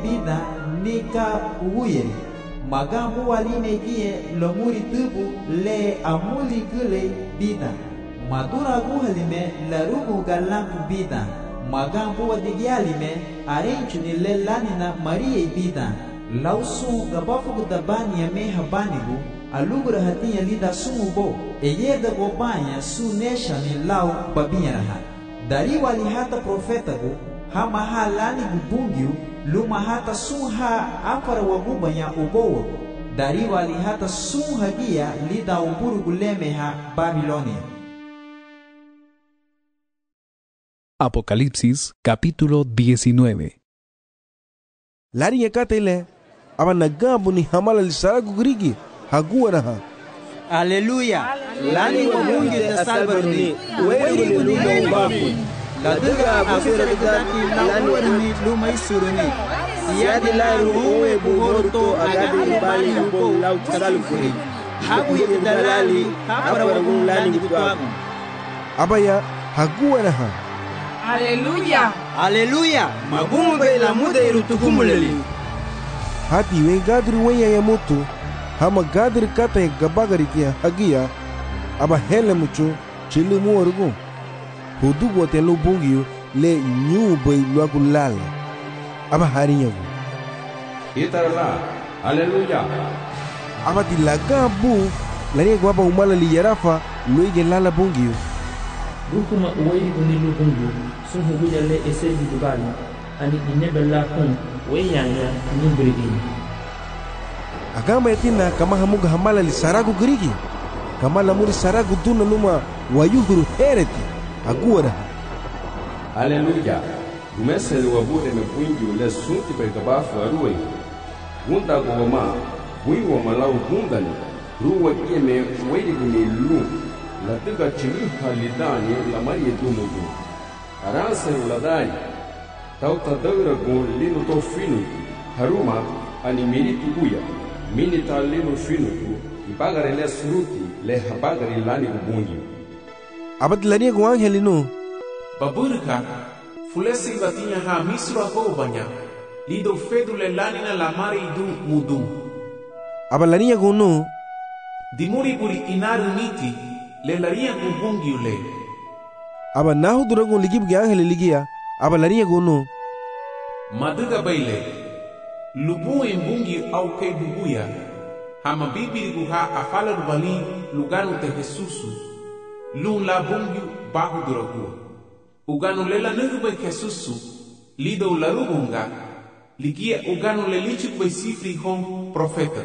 bida nika uye magambu waline gie lomuri tubu le amuli gule bida madura guhalime larugu galampu bida magambu wadigialime arenchuni le lanina marie bida lausu gabafu dabani me habanigu alugra hatiya lida sumubo eyeda gobanya su neshani lau babiyaraha dari wali hata profetagu hama halani gubungyu luma hata sunha afara wagubanya ubowo dari wali hata sunha gia lida umburu gulemeha Babilonia. Apocalipsis capítulo 19. Lari yakatele aba nagambu ni hamala lisaragu grigi haguaraha. Aleluya. Lani wamungi tasalbaruni weri gulunga ubafu laduga abusira bidaki lani luma isuruni siyadi laru uwe buhorto agadi bali ubo lau tasalfuri habu yedalali hapara wagun lani gutwaku abaya haguaraha. Aleluya. Aleluya. Magumu bela muda irutukumuleli. Hati we gadri weya ya mutu hama gadri kata ya gabagari kia hagia aba hele mucho chili muorugu hudugu wate lu bungiu le nyu bay luagu lala aba harinyagu itarala. Aleluya. aba tilaga bu lani gwaba umala li yarafa luige lala bungiu Rukuma uwei kunilu bungu sunhu gujale esebi dubali ani inebella kun weyanya nimbrigini agama yatina kama hamuga hamala li saragu grigi kama lamuri saragu duna luma wayuhuru hereti aguara. Aleluya. Gumeseli wabude me bungi ule sunti pe gabafu aruwe gunda goma bui wa malau gundani ruwa kieme weidi gumi lu la tiga chimi halidani la marie dumugu aranse uladani tauta daura gun linu to finu haruma ani mini tubuya mini ta linu finu ibagare le suruti le habagare lani ubungi abad lani gu angelinu baburka fulesi batinya ha misro ko banya lido fedule lani na la mari du mudu abalani gu no dimuri buri inaru niti le laria kubungi ule aba nahu duragu ligib ge angel ligia aba laria gono maduga baile lubu embungi au ke bubuya hama bibiri guha afala rubali luganu te Jesusu lu la bungi bahu duragu uganu lela nugu Jesusu lido la rubunga ligia uganu le lichu be sifri hon profeta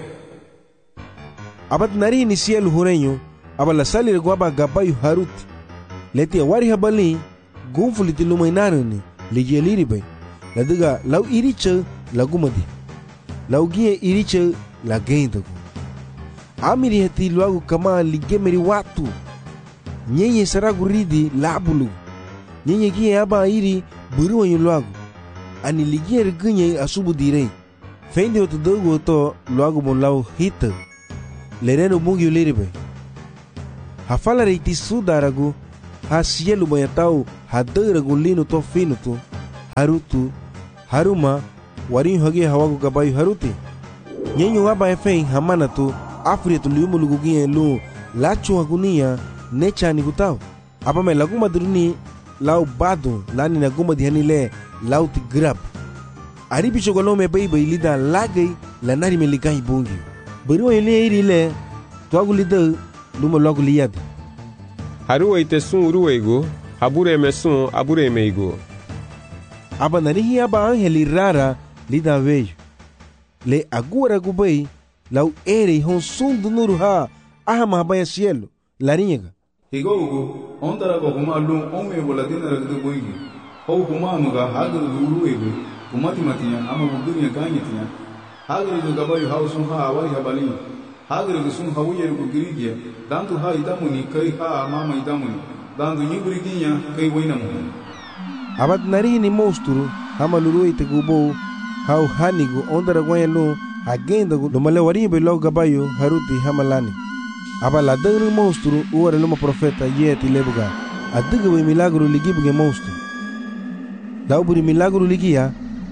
abad nari ni cielo hureño aba la salir guaba gabayu haruti leti wari habali gunfuliti lumainarani ligeliri bay la diga law iricha la gumadi law gie iricha la gendagu amiri hati luagu kama ligemeri watu nyenye saragu ridi labulu nyenye gie aba iri buruwa luagu ani ligier gunye asubu direi fendi oto dogu to luagu mon law hita lereno mungi uliribe hafala reiti sudaragu ha cielo mayatau hadaragu lino to finutu harutu haruma warin hage hawagu gabayu haruti nyenyo aba efein hamanatu afrietu liumulugu gien lu lachu agunia nechani gutau aba me laguma duruni lau badu lani na guma dihani le lau ti grab aribi chogolome beibe lida lagai lanari me ligai bungi beriwa ile iri le tuagu lida luma logo liadi haruwa ite sun uruwego habure me sun abure meigo aba narihi aba angeli rara lida vejo le agura gubei lau ere hon sun dunuru ha ahama baya cielo laringa higogo ondara ko kuma lu ome boladina ragdu boigi ho kuma muga hagur uruwego kumati matinya ama budunya ganyetinya hagur do gabayu hausun ha awari habali hagar sun hawiyar gugirigiya dantu ha idamuni kai ha mama idamuni dantu nyuguriginya kai wainamu abad narihi ni monstru hama luru ite gubo hau hanigu ondara gwayelo agenda gu lomale waribe lo gabayo haruti hamalani abala dagri monstru uware loma profeta yeti lebuga adiga we milagro ligibuge monstru lauburi milagro ligia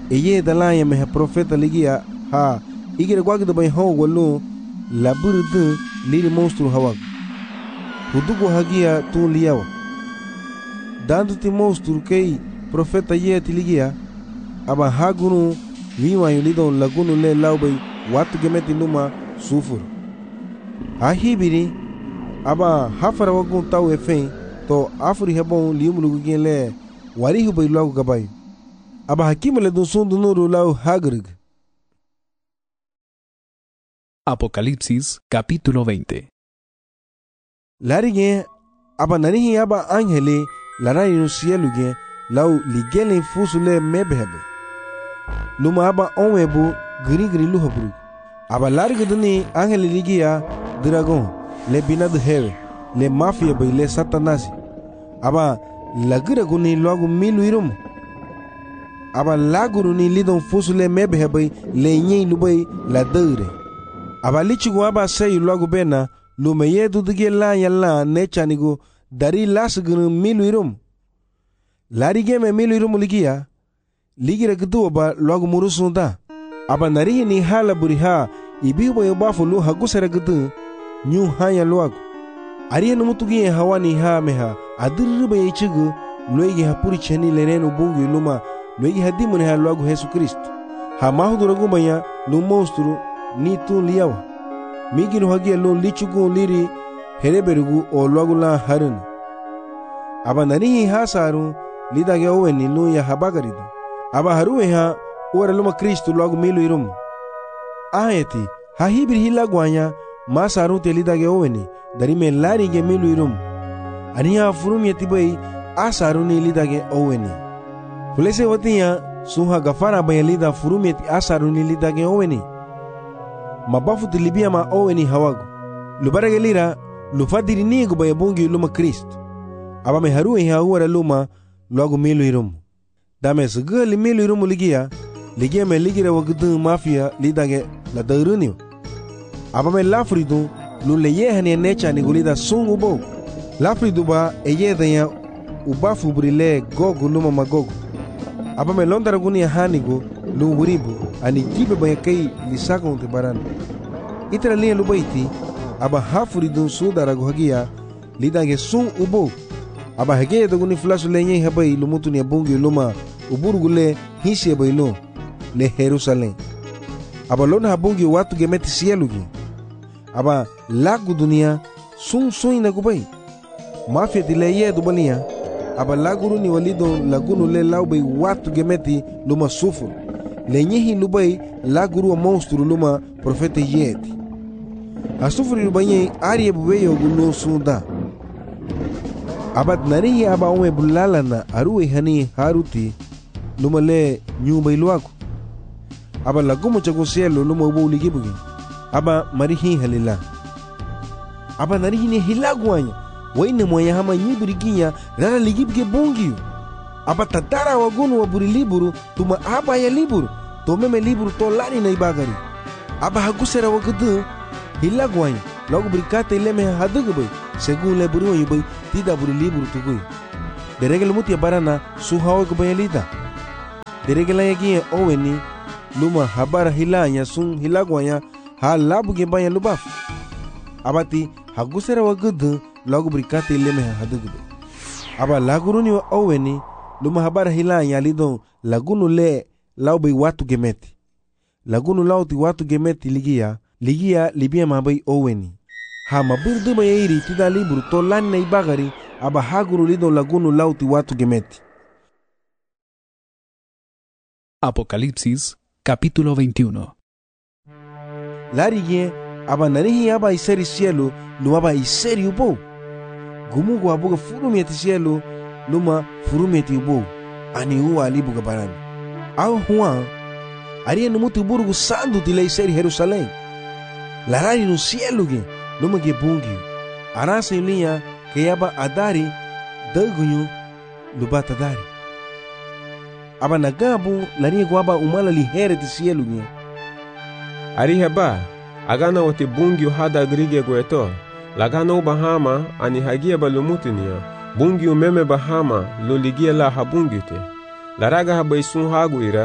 eye dalaya meha profeta ligia ha igire gwagda bay haw wallo laburdu liri monstru hawag hudugo hagia tu liyawa dandu ti monstru kei profeta yeti ligia aba hagunu wiwa yulidon lagunu le laubay watu gemeti numa sufur ahibiri aba hafara wagun taw efen to afuri hebon liumlugu genle warihu bay lagu gabay aba hakimale dun sundu nuru lau hagrug. Apocalipsis capítulo 20. Larige aba nanihi aba angele larai no cielo ge lau ligele fusule mebebe luma aba onwebu gri luhabru aba larige duni angele ligia dragon le binad hewe le mafia bay le satanasi aba lagira guni logu milu irum aba laguru ni lidon fusule mebebe le nyi lubay la deure aba lichigo aba sei logu bena lume yedu dige la yalla nechanigo dari lasgunu milu irum larige me milu irum ligia ligira gdu aba logu murusunda aba narihi ni hala buriha ibibo yobafu lu hagusera gdu nyu hanya logu ariya numutugi hawani ha meha adirba yichigu loigi hapuri cheni lerenu bungu luma loigi hadimune ha logu Yesu Kristo ha mahuduragu banya lu monstru ni tu liyawa migiru hagia lo lichugu liri hereberugu o logu la harun aba narihi hasaru lidage oweni lu ya habagaridu aba haruwe ha ora luma Kristo logu milu irum aheti ha hibri hilagwanya masaru te lidage oweni darime larige milu irum aniya furum yetibai asaru ni lidage oweni fulese watiya suha gafara bayalida furum yeti asaru ni lidage oweni mabafu tilibia ma oweni hawagu lubarage lira lufadiri nigu bayabungi luma Kristo aba me haruwe ha uara luma logu milu irum dame sugali milu irum ligia me ligira wagdu mafia lidage la dairunio aba me lafridu lule yehani necha ni gulida sungu bo lafridu ba eyedanya ubafu brile gogu luma magogu aba me londara guni hanigo lu wuribu ani jibe bayakai lisagon te baran itra liya lubaiti aba hafridu sudara gohagia lidage sun ubo aba hege doguni flasu lenye habai lumutu ni bungi luma uburugule hisi bailo le Jerusalem aba lona habungi watu gemeti sielugi aba lagu dunia sun ina gubai mafia dileye dubalia aba laguru ni walido lagunu le laubay watu gemeti luma sufur lenyehi lubai laguru wa monstru luma profeta yeti asufuri lubanye ariye bubeyo gulo sunda abad narihi aba ome bulalana aruwe hani haruti luma le nyumba iluaku aba lagumu chago cielo luma ubo ligibugi aba marihi halila aba narihi ni hilaguanya waine moya hama nyibiriginya rara ligibge bungiu aba tatara wagunu wa buri liburu tuma aba ya liburu to meme liburu to lani na ibagari aba hagusera wagdu hilaguanya logo brikate leme hadugubay según le buru yubay tida buri liburu tugui deregel mutia barana suhawa kubayalita deregela yagia oweni luma habara hilanya sun hilaguanya ha labuge banya lubaf abati hagusera wagdu logo brikate leme hadugubay aba laguruni wa oweni luma habara hilanya lidon lagunu le laubay watu gemeti lagunu lauti watu gemeti ligia libia mabay oweni ha mabirdu bayiri tida liburu to lani na ibagari aba haguru lidon lagunu lauti watu gemeti. Apocalipsis capítulo 21. Larige aba narihi aba iseri cielo luma aba iseri ubo gumugu abuga furumeti cielo luma furumeti ubo ani uwa alibuga barani au huwa ariya numuti burugu sandu tila iseri Jerusalem larari no cielo ge luma ge bungi arasa yuliya ke yaba adari dagunyu lubata dari aba nagabu lariya gwaba umala lihere ti cielo ge ariha ba agana wati bungi hada grige gweto lagana bahama ani hagia balumutinia bungi umeme bahama loligia la habungite laraga habaisun haguira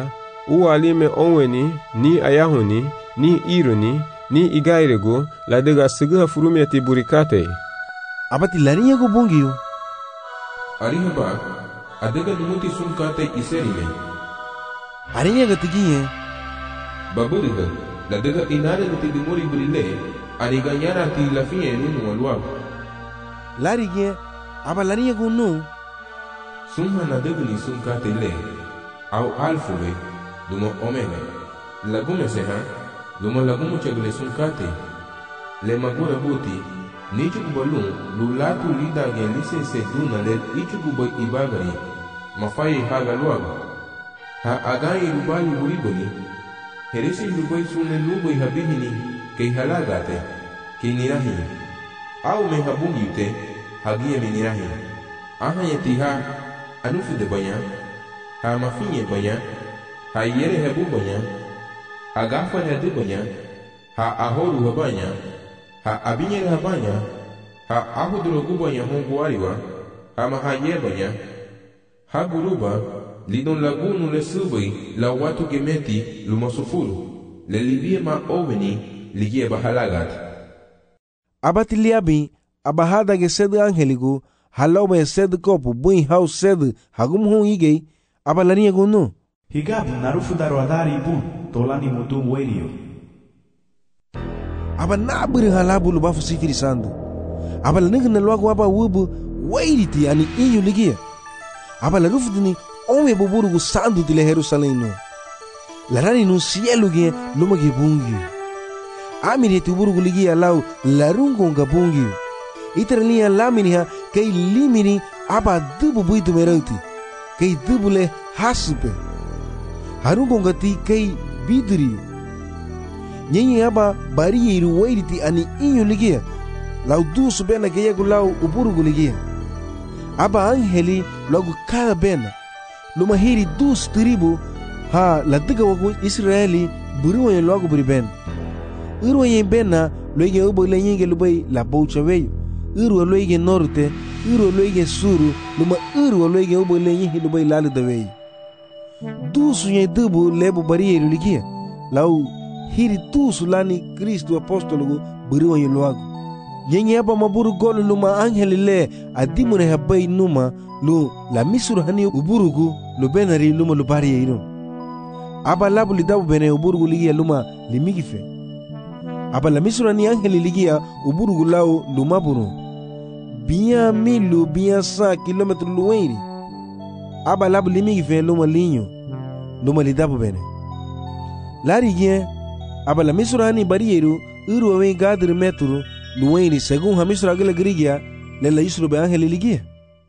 u alime onweni ni ayahuni ni ironi ni igairego la dega siga furumeti burikate. Abati larinya go bungiyo. Arihaba adega dumuti sunkate iserime. Arinya gatigiye. Babudega la dega inare nuti dimuri burile aniganyara ti lafie nunu walwa. Larinya aba larinya go no. Sumha na dega ni sunkate le au alfuwe dumo omega. Lagume seha dumo lagumo chagle sunkate le magura buti nichukubalun lulatu lida gelise se duna le ichukuba ibagari mafai hagalwaga ha agai rubali uriboni herisi lubai sune lubai habihini kei halagate kei nirahi au me habungite hagie me nirahi aha yetiha anufu de banya ha mafinye banya ha yere hebu banya ha gafa hedu banya ha ahoru habanya ha abinyere habanya ha ahuduro gubanya hongu wariwa ha mahaye banya ha guruba lidon lagunu le subai la watu gemeti lumasufuru le libie ma oveni ligie bahalagat. Abati liabi abahada ge sed angeligo haloma sed kopu bui house sed hagum hon igei abalania go no. Higab narufu darodari bun tolani mutum werio. Aba nabiri halabu lubafu sifiri sandu. Aba lanigna lwago aba wubu wairiti ani inyu ligia. Aba la rufdini ome buburugu sandu tile Jerusalem no. Larani no cielo ge luma ge bungi. Amiri tu burugu ligia lau larungo nga bungi. Iterlia lamini kei limini aba dubu buitu merauti. Kei dubu le hasupe. Harungo nga ti kei bidri. Nyenye aba bari iru wairiti ani inyu ligia. Lau dusu bena geyegu lau uburugu ligia. Aba angeli lagu kada bena. Lumahiri dus tribu ha ladiga wagu Israeli buriwa lagu buri ben. Irwa yen bena loige ubo lenyenge lubai la boucha weyo. Irwa loige norte, irwa loige suru, luma irwa loige ubo lenyenge lubai lalu da weyo. Dusu yen dubu lebu bari iru ligia. Lau hiri tusu lani Kristu apostologu buriwa yen loagu. Nyenye aba maburu golu luma angeli le adimune habai numa lu la misuru hani uburugu lu benari luma lu bari yeiron. Aba labu lidabu bene uburugu ligia luma limigife. Aba la misuru hani angeli ligia uburugu lau luma buru. Biya milu biya 100 kilometru luweiri. Aba labu limigife luma linyo luma lidabu bene. Lari gie aba la misuru hani bari yeiru iru awe gadri metru luweiri según hamisura gila grigia le la yusru be angeli ligia.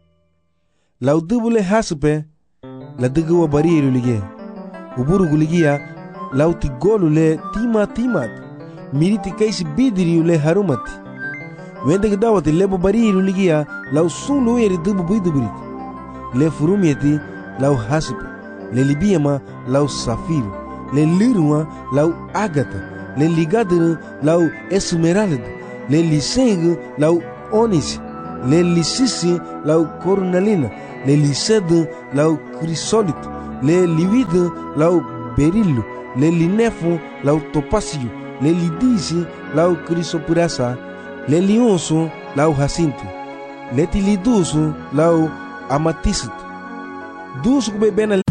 La udubule hasupe la duguwa bariru ligia. Uburugu ligia la utigolu le timat miriti kaisi bidiriu le harumati. Wende gdawati lebo bariru ligia la usun luweiri dubu buiduburit. Le furumieti la hasupe le libiama la safiru le lirua la agata le ligadru la esmeralda le liseng lau onis, le lisisi lau cornalina, le lised lau crisolito, le livid lau berillo, le linefo lau topasio, le lidisi lau crisopurasa, le lionso lau jacinto, le tiliduso lau amatista. Duso bebena.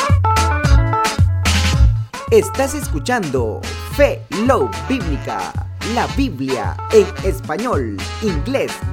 Estás escuchando Fe Love Bíblica. La Biblia en español, inglés